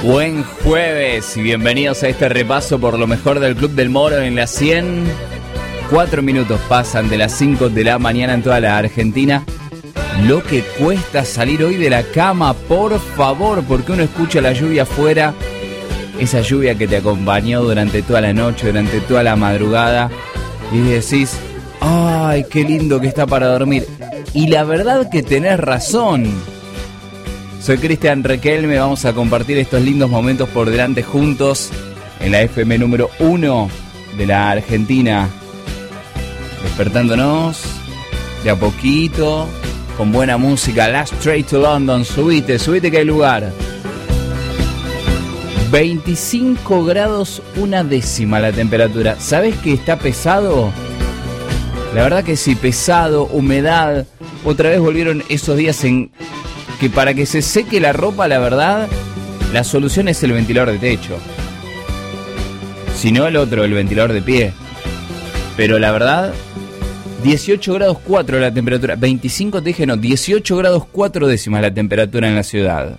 Buen jueves y bienvenidos a este repaso por lo mejor del Club del Moro en la 100. 4 minutos pasan de las 5 de la mañana en toda la Argentina. Lo que cuesta salir hoy de la cama, por favor, porque uno escucha la lluvia afuera. Esa lluvia que te acompañó durante toda la noche, durante toda la madrugada. Y decís, ¡ay, qué lindo que está para dormir! Y la verdad que tenés razón. Soy Cristian Requelme, vamos a compartir estos lindos momentos por delante juntos en la FM número 1 de la Argentina. Despertándonos de a poquito, con buena música. Last Train to London, subite que hay lugar. 25 grados, 1/10 la temperatura. ¿Sabés que está pesado? La verdad que sí, pesado, humedad. Otra vez volvieron esos días en que para que se seque la ropa, la verdad, la solución es el ventilador de techo. Si no, el otro, el ventilador de pie. Pero la verdad, 18 grados 4 la temperatura. 25 te dije, no, 18 grados 4/10 la temperatura en la ciudad.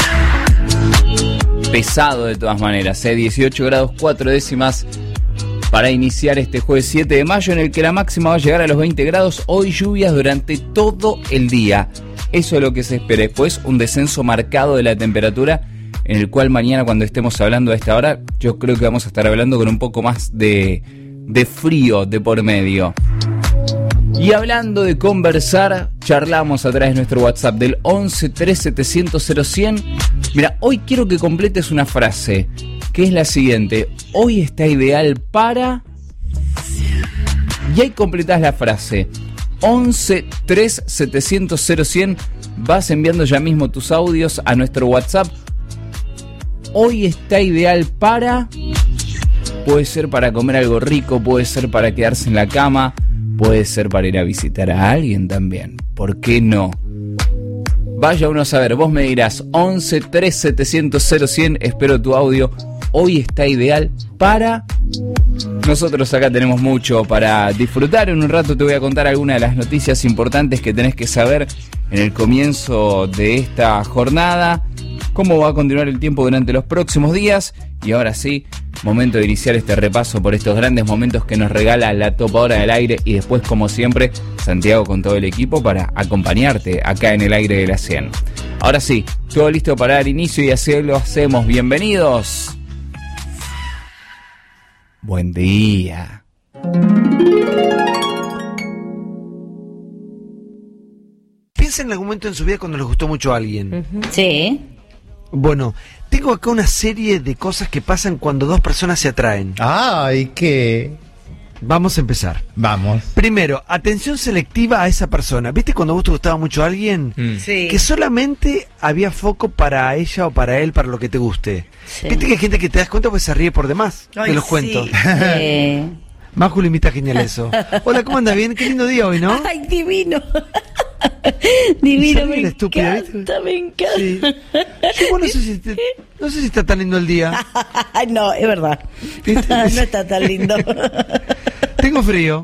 Pesado de todas maneras, 18 grados 4/10 para iniciar este jueves 7 de mayo, en el que la máxima va a llegar a los 20 grados. Hoy lluvias durante todo el día. Eso es lo que se espera. Después un descenso marcado de la temperatura, en el cual mañana, cuando estemos hablando a esta hora, yo creo que vamos a estar hablando con un poco más de frío de por medio. Y hablando de conversar, charlamos a través de nuestro WhatsApp del 11 3700 0100. Mira, hoy quiero que completes una frase, que es la siguiente: hoy está ideal para... Y ahí completás la frase. 11 3700 0100. Vas enviando ya mismo tus audios a nuestro WhatsApp. Hoy está ideal para... Puede ser para comer algo rico, puede ser para quedarse en la cama, puede ser para ir a visitar a alguien también. ¿Por qué no? Vaya uno a saber, vos me dirás 11 3700 0100, espero tu audio. Hoy está ideal para... Nosotros acá tenemos mucho para disfrutar. En un rato te voy a contar algunas de las noticias importantes que tenés que saber en el comienzo de esta jornada, cómo va a continuar el tiempo durante los próximos días. Y ahora sí, momento de iniciar este repaso por estos grandes momentos que nos regala la topadora del aire. Y después, como siempre, Santiago con todo el equipo para acompañarte acá en el aire de la 100. Ahora sí, todo listo para dar inicio y así lo hacemos. Bienvenidos. Buen día. Piensa en algún momento en su vida cuando les gustó mucho a alguien. Sí. Bueno, tengo acá una serie de cosas que pasan cuando dos personas se atraen. Ay, ¿qué? Vamos a empezar. Vamos. Primero, atención selectiva a esa persona. ¿Viste cuando a vos te gustaba mucho a alguien? Sí. Que solamente había foco para ella o para él, para lo que te guste. Sí. ¿Viste que hay gente que te das cuenta pues se ríe por demás de los cuentos? Májula imita genial eso. Hola, ¿cómo andas? Bien, qué lindo día hoy, ¿no? Ay, divino. Divino, me estúpida, encanta, me encanta. Sí. Sí, bueno, no sé si está tan lindo el día. No, es verdad. No está tan lindo. Tengo frío.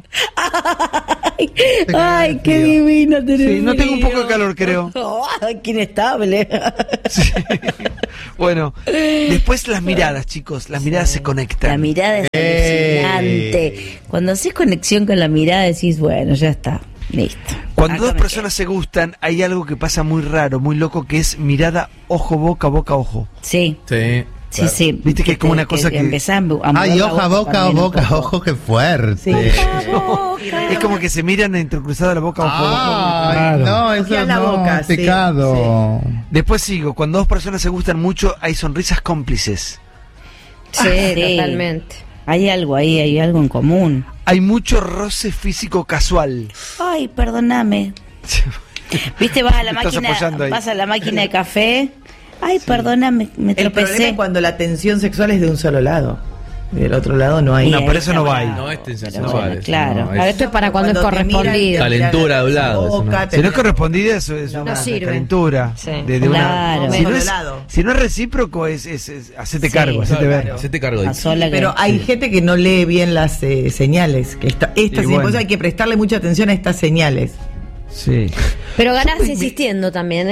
Ay, qué divino tener Sí, no frío. tengo un poco de calor, creo. Ay, qué inestable. Sí. Bueno, después las miradas, chicos. Las miradas se conectan. La mirada es alucinante. Cuando haces conexión con la mirada decís, bueno, ya está, listo. Cuando Acá dos me personas se gustan, hay algo que pasa muy raro, muy loco, que es mirada ojo, boca, boca, ojo. quedo. Sí. Sí. Sí, sí. Viste que es como una cosa que... empezás a Ay, mover la hoja, boca, también un boca, poco. ojo, qué fuerte. Sí. Es como que se miran entrecruzada la boca, ojo, boca. Ay, no, eso Ojean la no, boca, sí, pecado. Después sigo, cuando dos personas se gustan mucho, hay sonrisas cómplices. Sí, totalmente. Hay algo ahí, hay algo en común. Hay mucho roce físico casual. Ay, perdóname. ¿Viste? Vas a la Te estás apoyando ahí. vas a la máquina de café. Ay, perdóname, me El problema tropecé. es cuando la tensión sexual es de un solo lado. Y del otro lado no hay. No, ahí pero eso está no va ahí. bravo. No es tensión Pero sexual, bueno, eso claro. no, A ver, Esto es para cuando es te miran, correspondido. Calentura de un lado, eso no. Si no es correspondida, eso es No una sirve. calentura. Sí. De Claro. una, Menos si no es recíproco, es hacete Sí, cargo, hacete ver. Hacete cargo de a sola que- Pero hay gente que no lee bien las señales. Que estas Y sí, bueno. por eso hay que prestarle mucha atención a estas señales. Sí. Pero ganás insistiendo también, ¿eh?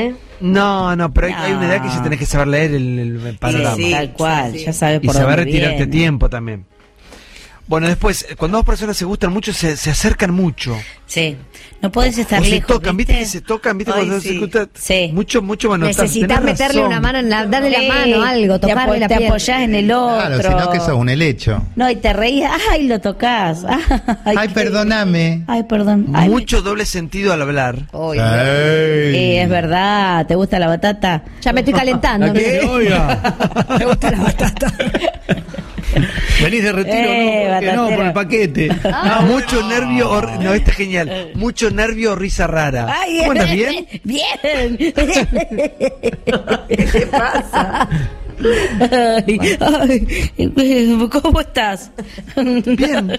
No, pero hay una edad que ya tenés que saber leer el panorama. Sí, tal cual, ya sabes por y saber dónde retirarte viene. a tiempo también. Bueno, después, cuando dos personas se gustan mucho, se acercan mucho. Sí, no podés estar o se lejos, tocan, ¿viste? Que se tocan, ¿viste? Ay, Cuando sí. se gustan. Sí. Mucho manotazo. Necesitas Tenés meterle razón. una mano, darle la Sí, mano, algo, te tocarle la te piel. apoyás en el otro. Claro, sino que sos un helecho. No, y te reías, ay, lo tocas. Ay, perdóname. Ay, perdón. Ay, Mucho doble sentido al hablar. Uy, es verdad, ¿te gusta la batata? ya me estoy calentando. ¿no? Oiga, Me gusta la batata. venís de retiro, ¿no? ¿Por qué no? batatero. Por el paquete. Mucho nervio, no, está genial. Mucho nervio o risa rara. Ay, ¿Cómo andas bien? Bien. ¿Qué pasa? Ay, ¿cómo estás? Bien.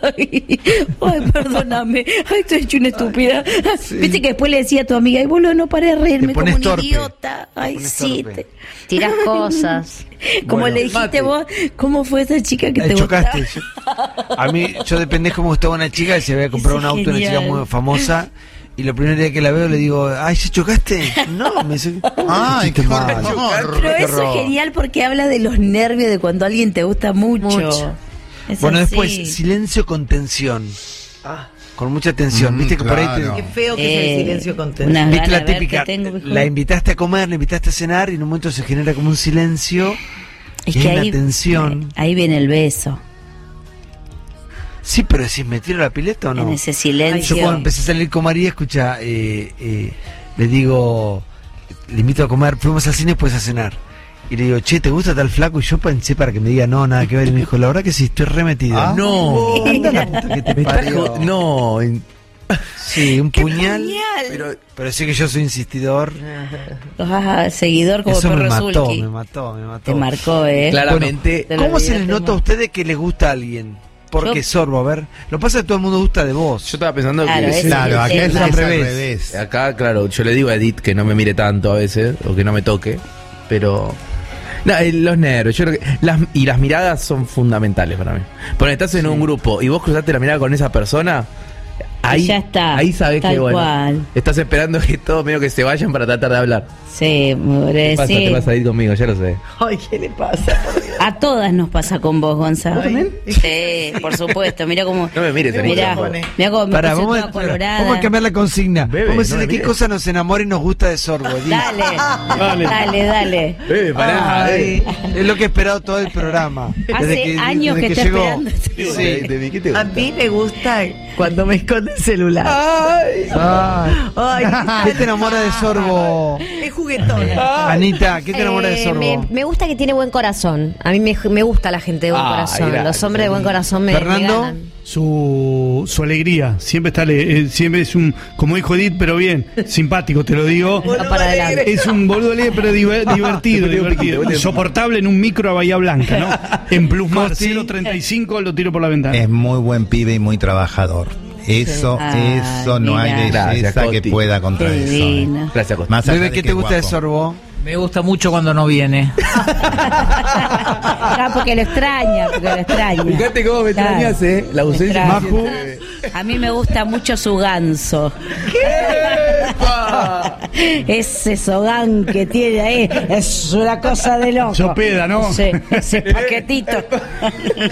Ay, perdóname. Ay, estoy hecho una estúpida. Viste que después le decía a tu amiga, ay, boludo, no paré de reírme Te como pones un torpe. idiota. Ay, pones sí. torpe. Tirás cosas. Como Bueno, le dijiste mate. vos, ¿cómo fue esa chica que te Chocaste. gustaba? A mí, yo de pendejo me gustaba una chica que se había comprado un Eso es auto, una chica genial. muy famosa. Y lo primer día que la veo le digo, ay, ¿se chocaste? No, me dice, Ay, qué mal. horror. Pero Qué eso horror. es genial porque habla de los nervios de cuando alguien te gusta mucho. Mucho. Es Bueno, así. después, silencio con tensión. Ah, Con mucha tensión. Viste que por ahí claro. qué feo que es el silencio con tensión. unas viste ganas la de ver típica, que tengo, hijo. la invitaste a comer, la invitaste a cenar y en un momento se genera como un silencio. Es y que hay ahí, una tensión. ahí viene el beso. Sí, pero decís, ¿me tiro la pileta o no? En ese silencio. Yo cuando empecé a salir con María, escucha, le digo, le invito a comer, fuimos al cine y después a cenar. Y le digo, che, ¿te gusta tal flaco? Y yo pensé para que me diga, no, nada que ver. Y me dijo, la verdad que sí, estoy remetido. Ah. No. Anda la puta que te Me estás parió. no. Sí, un puñal. puñal! Pero sé que yo soy insistidor. Seguidor como Eso me perro mató, Zulki. me mató, me mató. Te marcó, Claramente. Te lo ¿Cómo se les olvidaste nota a más. ustedes que les gusta a alguien? Porque Yo- Sorbo, a ver. Lo que pasa es que todo el mundo gusta de vos. Yo estaba pensando Claro, que ese Claro, acá es es el al tema. revés. acá, claro, yo le digo a Edith que no me mire tanto a veces, o que no me toque, pero... No, los nervios, yo creo que las miradas son fundamentales para mí. Porque estás en un grupo y vos cruzaste la mirada con esa persona, ahí, Ya está, ahí sabés tal que bueno, cual. estás esperando que todos medio que se vayan para tratar de hablar. Sí, ¿Qué pasa? sí. Te vas a ir conmigo, ya lo sé. Ay, ¿qué le pasa? Por Dios. A todas nos pasa con vos, Gonzalo. Ay. Sí, por supuesto. Mira cómo. No me mires, Mirá, Anita. mirá cómo me Pará, puse vamos, toda colorada. vamos a cambiar la consigna. Bebe, vamos a decir no de me qué mires. cosa nos enamora y nos gusta de Sorbo. Edith. Dale. Pará, Ay, es lo que he esperado todo el programa. Hace años desde que está llegó. esperando este Sí. ¿Qué te A gusta? mí me gusta cuando me esconde el celular. Ay. Ay, ¿Qué te enamora de Sorbo? es juguetona. Anita, ¿qué te enamora de Sorbo? Me gusta que tiene buen corazón. A mí me gusta la gente de buen corazón. gracias. Los hombres de buen corazón me Fernando. ganan. Su alegría, siempre siempre es un, como dijo Edith, pero bien, simpático, te lo digo. Va para adelante. Es un boludo alegre, pero divertido. Insoportable en un micro a Bahía Blanca, ¿no? En Plusmar Costi. 035 lo tiro por la ventana. Es muy buen pibe y muy trabajador. Eso, Ay, eso no hay mira. belleza Gracias, que Coti. pueda contra Qué eso. divino. Gracias, Costa. Más allá Bebe, de ¿qué que te gusta de guapo. Sorbo? Me gusta mucho cuando no viene. Ah, porque lo extraña. Fíjate cómo me Claro. extrañas, la ausencia. Maju. A mí me gusta mucho su ganso. Ese sogán que tiene ahí es una cosa de loco. Sopeda, ¿no? Sí, ese paquetito.